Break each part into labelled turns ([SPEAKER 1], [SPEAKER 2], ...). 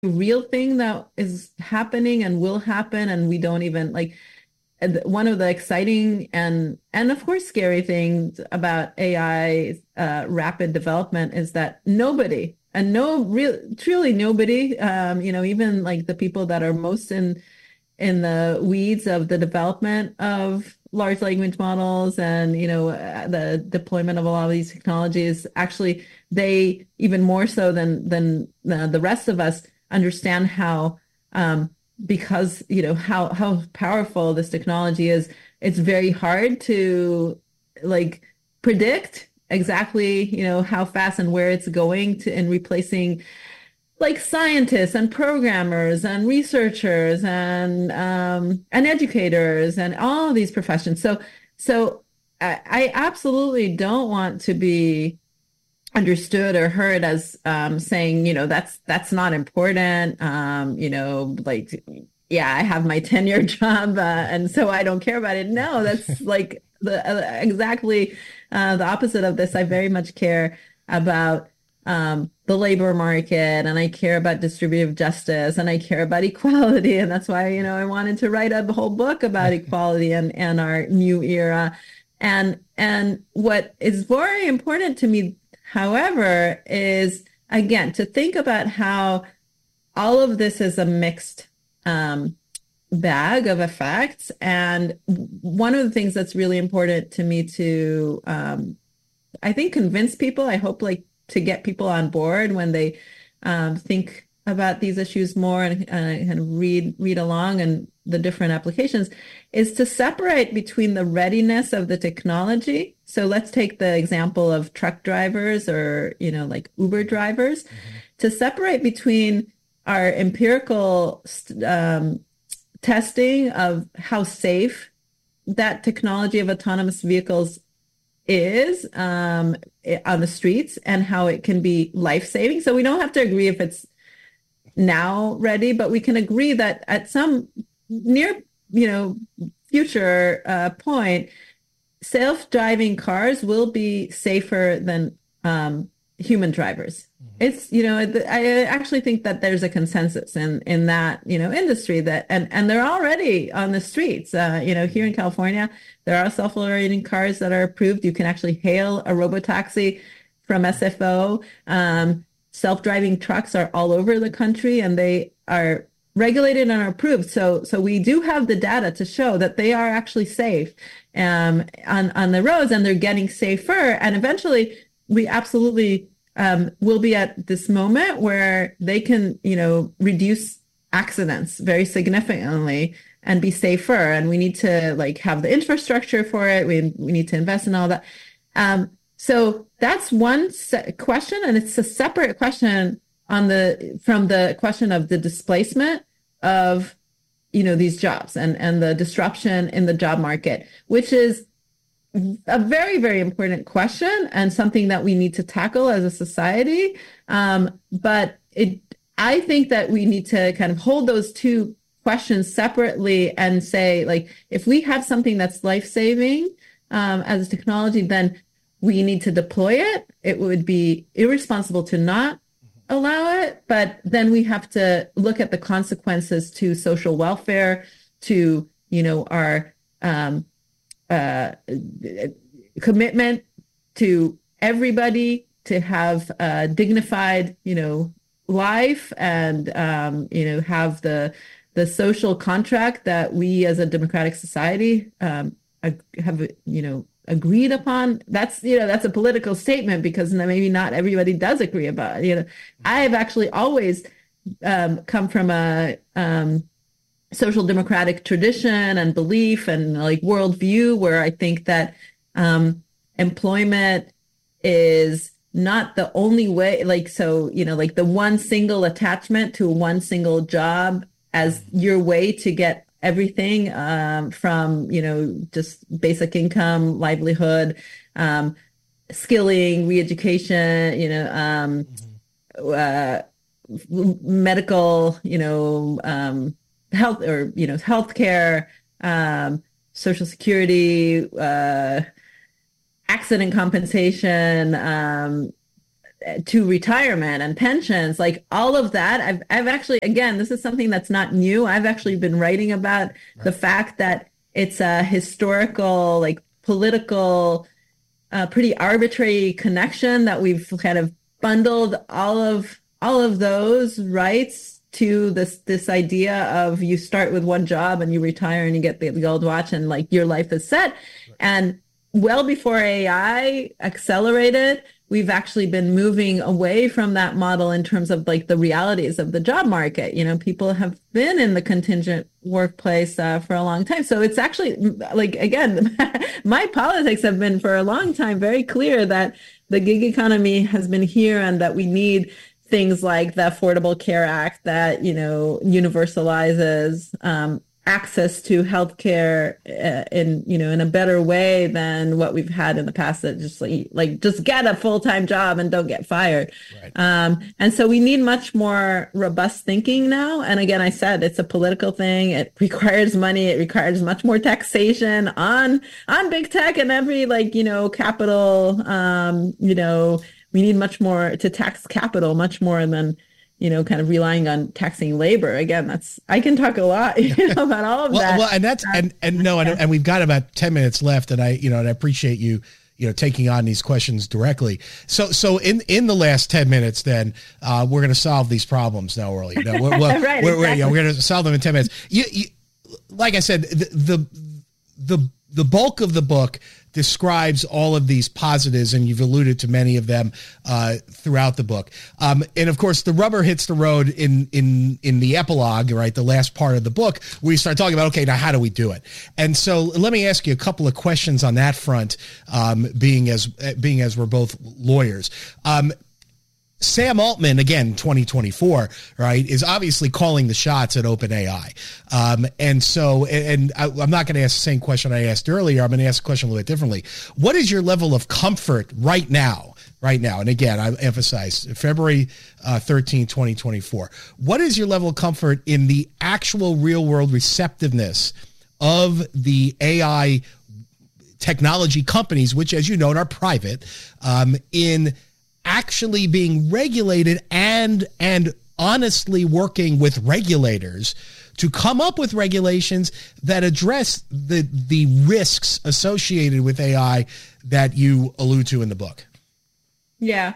[SPEAKER 1] real thing that is happening and will happen, and we don't even like. One of the exciting and of course scary things about AI rapid development is that nobody and no real truly nobody, even like the people that are most in the weeds of the development of large language models and the deployment of a lot of these technologies, actually they even more so than the rest of us understand how because how powerful this technology is. It's very hard to like predict exactly how fast and where it's going to in replacing like scientists and programmers and researchers and educators and all these professions. So I absolutely don't want to be understood or heard as saying, that's not important. Like, yeah, I have my tenure job, and so I don't care about it. No, that's like the exactly the opposite of this. I very much care about the labor market, and I care about distributive justice, and I care about equality, and that's why I wanted to write a whole book about equality and our new era. And what is very important to me, however, is again to think about how all of this is a mixed bag of effects. And one of the things that's really important to me to, I think, convince people, I hope like to get people on board when they think about these issues more and read along and the different applications, is to separate between the readiness of the technology. So let's take the example of truck drivers or, like Uber drivers, to separate between our empirical testing of how safe that technology of autonomous vehicles is on the streets and how it can be life-saving. So we don't have to agree if it's now ready, but we can agree that at some near, future point, self-driving cars will be safer than human drivers. It's, I actually think that there's a consensus in that, industry that, and they're already on the streets. Here in California, there are self-operating cars that are approved. You can actually hail a robotaxi from SFO. Self-driving trucks are all over the country, and they are regulated and are approved. So we do have the data to show that they are actually safe on the roads, and they're getting safer. And eventually, we absolutely will be at this moment where they can, reduce accidents very significantly and be safer. And we need to like have the infrastructure for it. We need to invest in all that. So that's one question, and it's a separate question from the question of the displacement of these jobs and the disruption in the job market, which is a very, very important question and something that we need to tackle as a society. But I think that we need to kind of hold those two questions separately and say, like, if we have something that's life-saving as a technology, then we need to deploy it. It would be irresponsible to not allow it, but then we have to look at the consequences to social welfare, to, our commitment to everybody to have a dignified, life and, have the social contract that we as a democratic society have, agreed upon. That's a political statement because maybe not everybody does agree about it. I have actually always come from a social democratic tradition and belief and like worldview where I think that employment is not the only way, like the one single attachment to one single job as your way to get everything from, just basic income, livelihood, skilling, re-education, medical, health or, healthcare, social security, accident compensation, to retirement and pensions, like all of that. I've actually, again, this is something that's not new. I've actually been writing about the fact that it's a historical, like political, pretty arbitrary connection that we've kind of bundled all of those rights to this idea of you start with one job and you retire and you get the gold watch and like your life is set. And well before AI accelerated, we've actually been moving away from that model in terms of like the realities of the job market. You know, people have been in the contingent workplace for a long time. So it's actually like, again, my politics have been for a long time very clear that the gig economy has been here and that we need things like the Affordable Care Act that, you know, universalizes access to healthcare in a better way than what we've had in the past, that just get a full-time job and don't get fired. Right. And so we need much more robust thinking now. And again, I said it's a political thing. It requires money. It requires much more taxation on big tech and every capital. We need much more to tax capital, much more than, kind of relying on taxing labor. Again, I can talk a lot about all of that.
[SPEAKER 2] Well, and that's, and we've got about 10 minutes left, and I appreciate you taking on these questions directly. So in the last 10 minutes, then we're going to solve these problems now, Orly.
[SPEAKER 1] Right, exactly.
[SPEAKER 2] We're going to solve them in 10 minutes. You like I said, the bulk of the book describes all of these positives, and you've alluded to many of them throughout the book. And of course, the rubber hits the road in the epilogue, right? The last part of the book, where you start talking about, okay, now how do we do it? And so let me ask you a couple of questions on that front, being as we're both lawyers. Sam Altman, again, 2024, right, is obviously calling the shots at OpenAI. I'm not going to ask the same question I asked earlier. I'm going to ask a question a little bit differently. What is your level of comfort right now? And again, I emphasize February 13, 2024. What is your level of comfort in the actual real world receptiveness of the AI technology companies, which, as you know, are private, in actually being regulated and honestly working with regulators to come up with regulations that address the risks associated with AI that you allude to in the book?
[SPEAKER 1] Yeah.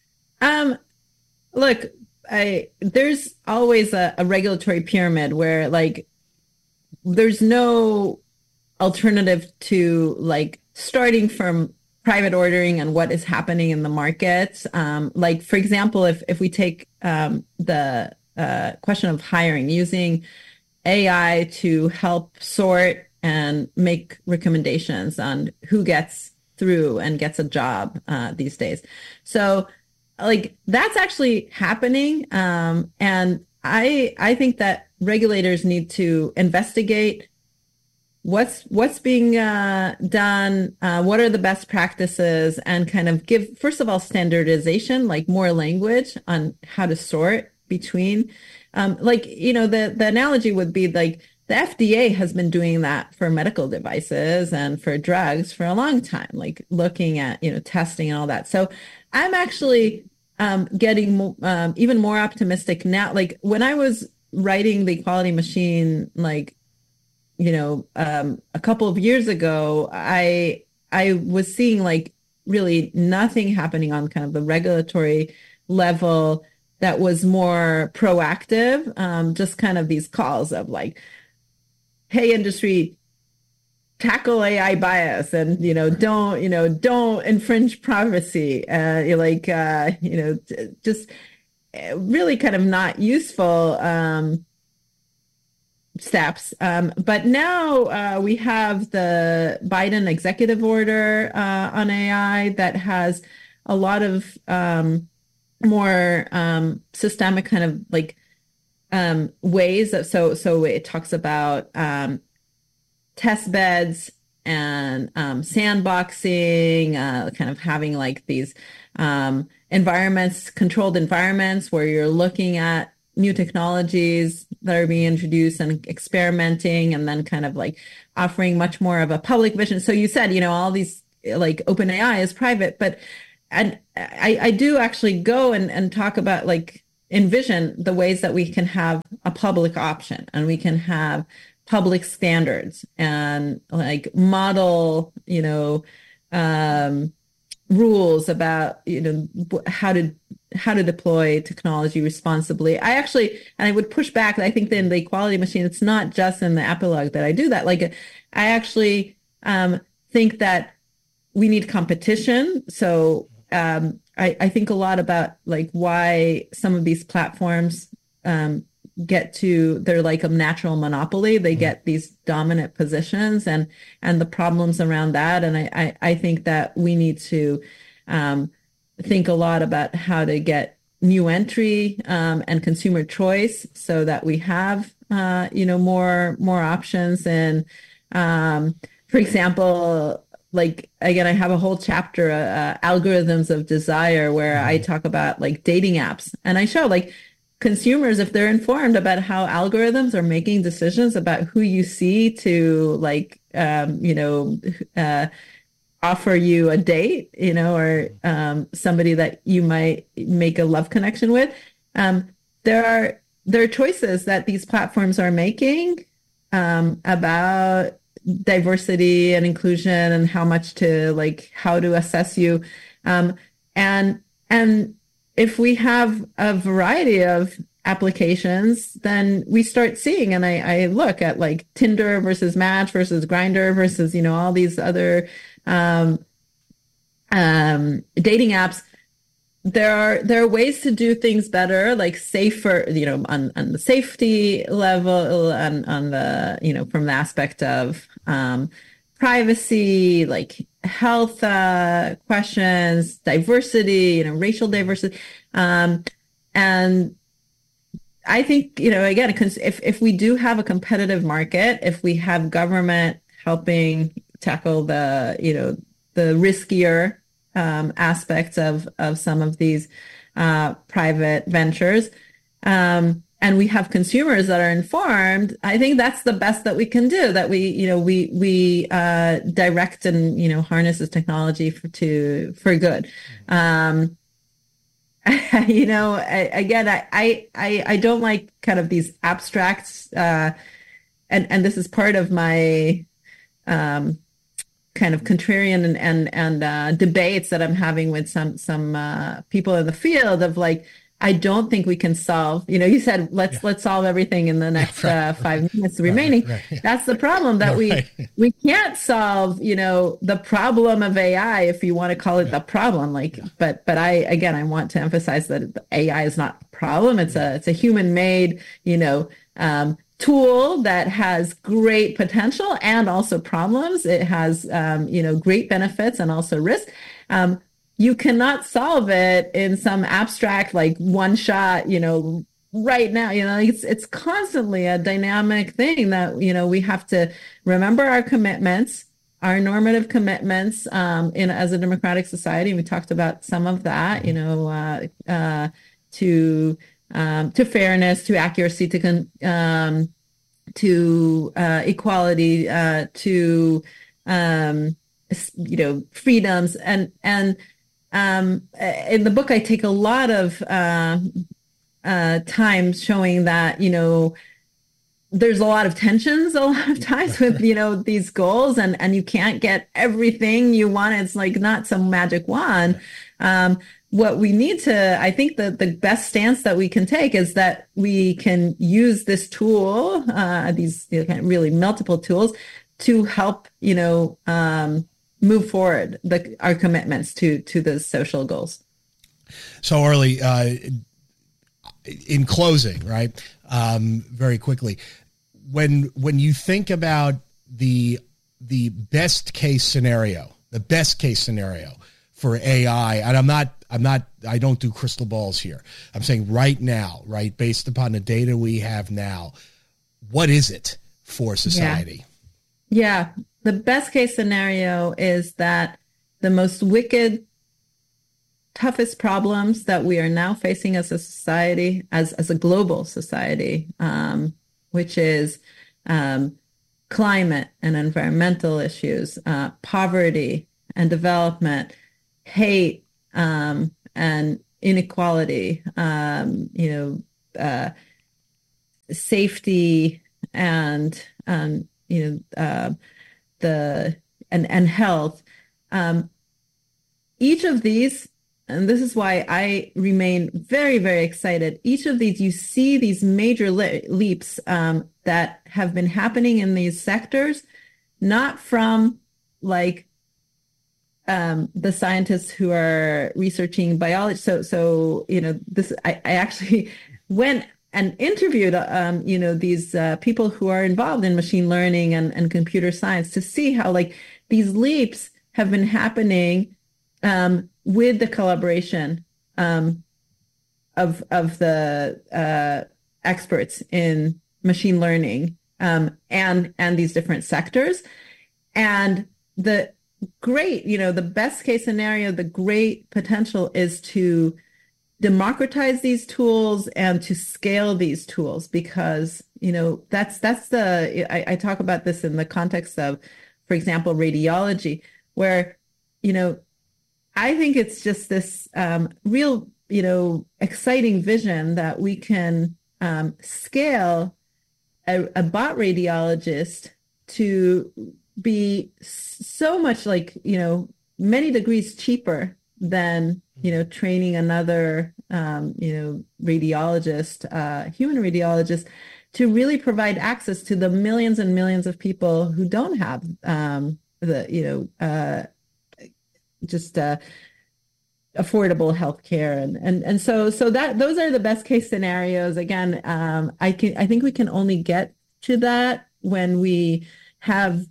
[SPEAKER 1] Look, there's always a regulatory pyramid where there's no alternative to starting from private ordering and what is happening in the markets. For example, if we take the question of hiring, using AI to help sort and make recommendations on who gets through and gets a job these days. So that's actually happening. And I think that regulators need to investigate what's being done, what are the best practices, and kind of give, first of all, standardization, like more language on how to sort between, the analogy would be the FDA has been doing that for medical devices and for drugs for a long time, looking at, testing and all that. So I'm actually getting even more optimistic now. When I was writing The Equality Machine, a couple of years ago, I was seeing really nothing happening on kind of the regulatory level that was more proactive, just kind of these calls of hey, industry, tackle AI bias and, don't infringe privacy, just really kind of not useful steps. But now we have the Biden executive order on AI that has a lot of more systemic kind of ways of, so it talks about test beds and sandboxing, kind of having these environments, controlled environments where you're looking at new technologies that are being introduced and experimenting, and then kind of offering much more of a public vision. So you said, all these OpenAI is private, but and I do actually go and talk about like envision the ways that we can have a public option and we can have public standards and like model, rules about, how to deploy technology responsibly. And I would push back. I think that in the Equality Machine, it's not just in the epilogue that I do that. Like, I actually think that we need competition. So I think a lot about like why some of these platforms they're like a natural monopoly. They get these dominant positions and the problems around that. And I think that we need to think a lot about how to get new entry and consumer choice so that we have more options. And for example, like, again, I have a whole chapter, algorithms of desire, where I talk about like dating apps, and I show like consumers, if they're informed about how algorithms are making decisions about who you see to like, offer you a date, or somebody that you might make a love connection with. There are choices that these platforms are making about diversity and inclusion and how to assess you. And if we have a variety of applications, then we start seeing, and I look at like Tinder versus Match versus Grindr versus, all these other dating apps. There are ways to do things better, like safer, on the safety level, on the, from the aspect of privacy, like health questions, diversity, racial diversity. And I think, again, if we do have a competitive market, if we have government helping tackle the riskier aspects of some of these private ventures, and we have consumers that are informed, I think that's the best that we can do. That we direct and harness this technology for good. I don't like kind of these abstracts, and this is part of my kind of contrarian and debates that I'm having with some people in the field of like, I don't think we can solve, you said, let's solve everything in the next 5 minutes remaining. Right. That's the problem, that we can't solve, the problem of AI, if you want to call it the problem. But I want to emphasize that AI is not the problem. It's a human made, tool that has great potential and also problems. It has, great benefits and also risk. You cannot solve it in some abstract, like one shot, right now. It's constantly a dynamic thing that, we have to remember our commitments, our normative commitments as a democratic society. We talked about some of that, to fairness, to accuracy, to equality, to freedoms, and in the book I take a lot of time showing that there's a lot of tensions a lot of times with these goals, and you can't get everything you want. It's like not some magic wand. What we need to, I think that the best stance that we can take is that we can use this tool, these kind of really multiple tools, to help, move forward our commitments to the social goals.
[SPEAKER 2] So, Orly, in closing, right, very quickly, when you think about the best case scenario for AI, and I don't do crystal balls here. I'm saying right now, right, based upon the data we have now, what is it for society?
[SPEAKER 1] Yeah. The best case scenario is that the most wicked, toughest problems that we are now facing as a society, as a global society, which is climate and environmental issues, poverty and development, hate, and inequality, safety, and and health. Each of these, and this is why I remain very, very excited. Each of these, you see these major leaps that have been happening in these sectors, not from like the scientists who are researching biology. So this I actually went and interviewed these people who are involved in machine learning and computer science to see how like these leaps have been happening with the collaboration of the experts in machine learning and these different sectors. And the great, the best case scenario, the great potential is to democratize these tools and to scale these tools, because that's I talk about this in the context of, for example, radiology, where I think it's just this real exciting vision that we can scale a bot radiologist to be so much like many degrees cheaper than training another radiologist, human radiologist, to really provide access to the millions and millions of people who don't have affordable healthcare, and so that those are the best case scenarios. Again, I think we can only get to that when we have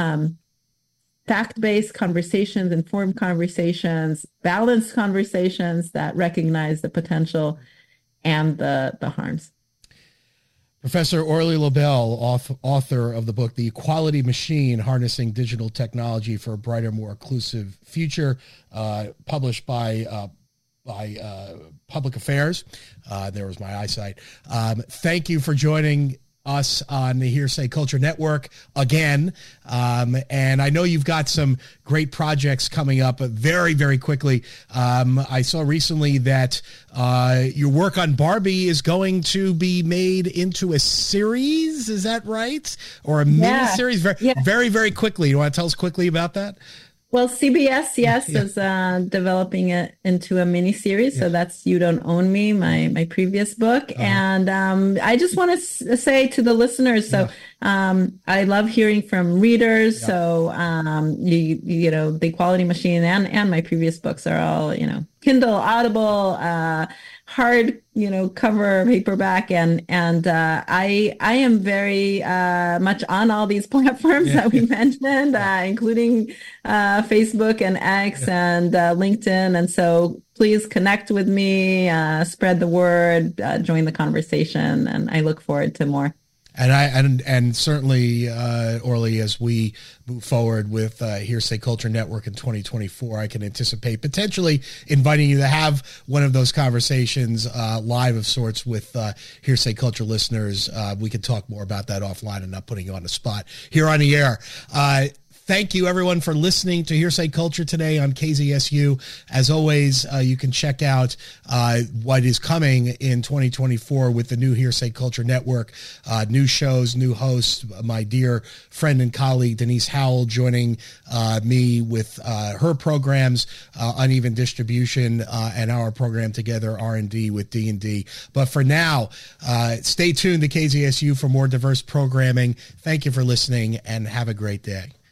[SPEAKER 1] fact-based conversations, informed conversations, balanced conversations that recognize the potential and the harms.
[SPEAKER 2] Professor Orly Lobel, author of the book, The Equality Machine, Harnessing Digital Technology for a Brighter, More Inclusive Future, published by Public Affairs. There was my eyesight. Thank you for joining us on the Hearsay Culture Network again. And I know you've got some great projects coming up very, very quickly. I saw recently that your work on Barbie is going to be made into a series. Is that right? Or a mini-series? Very, very quickly. You want to tell us quickly about that?
[SPEAKER 1] Well, CBS, is developing it into a miniseries. So that's You Don't Own Me, my previous book. And I just want to say to the listeners, I love hearing from readers. So, The Equality Machine and my previous books are all, Kindle, Audible, hard, cover, paperback, and I am very much on all these platforms that we mentioned, including Facebook and X and LinkedIn. And so please connect with me, spread the word, join the conversation, and I look forward to more.
[SPEAKER 2] And certainly, Orly, as we move forward with Hearsay Culture Network in 2024, I can anticipate potentially inviting you to have one of those conversations live of sorts with Hearsay Culture listeners. We can talk more about that offline and not putting you on the spot here on the air. Thank you, everyone, for listening to Hearsay Culture today on KZSU. As always, you can check out what is coming in 2024 with the new Hearsay Culture Network. New shows, new hosts. My dear friend and colleague, Denise Howell, joining me with her programs, Uneven Distribution, and our program together, R&D with D&D. But for now, stay tuned to KZSU for more diverse programming. Thank you for listening, and have a great day.